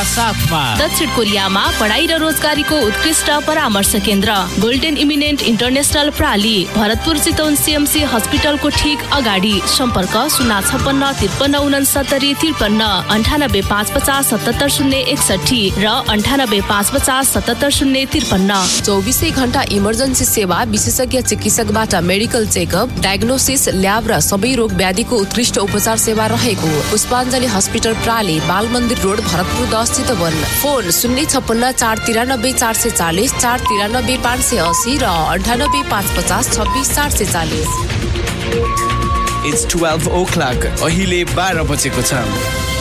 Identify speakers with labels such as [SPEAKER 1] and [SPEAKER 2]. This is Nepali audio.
[SPEAKER 1] साथमा
[SPEAKER 2] दक्षिण कोरियामा पढाइ र रोजगारीको उत्कृष्ट परामर्श केन्द्र golden eminent international प्राली, Bharatpur Chitwan CMC हस्पिटलको ठीक अगाडि। सम्पर्क 056 93 93 550 77 061 र 98 550 77 053।
[SPEAKER 3] 24 घण्टा इमर्जेन्सी सेवा, विशेषज्ञ चिकित्सकबाट मेडिकल चेकअप, डायग्नोसिस, ल्याब र सबै रोग व्याधिको उत्कृष्ट उपचार सेवा रहेको पुष्पाञ्जली हस्पिटल प्राली, बाल मन्दिर रोड, भरतपुर 10 चितवन। फोन 056 493 440 493 580 र 98 550 26 440।
[SPEAKER 4] It's 12 o'clock. अहिले 12 बजेको छ।